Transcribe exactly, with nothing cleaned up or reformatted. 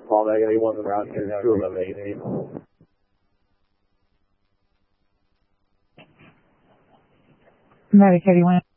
call back at eight one route two eleven eight eight. Medic eighty-one.